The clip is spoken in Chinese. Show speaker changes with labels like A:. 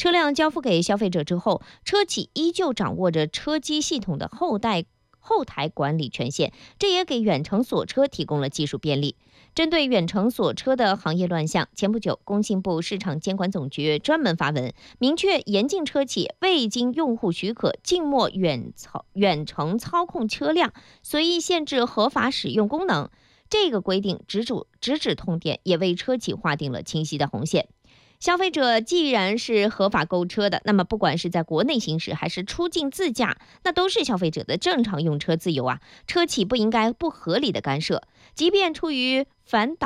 A: 车辆交付给消费者之后，车企依旧掌握着车机系统的后台管理权限，这也给远程锁车提供了技术便利。针对远程锁车的行业乱象，前不久，工信部市场监管总局专门发文，明确严禁车企未经用户许可静默远程操控车辆，随意限制合法使用功能。这个规定直指痛点，也为车企划定了清晰的红线。消费者既然是合法购车的，那么不管是在国内行驶还是出境自驾，那都是消费者的正常用车自由啊，车企不应该不合理的干涉，即便出于反导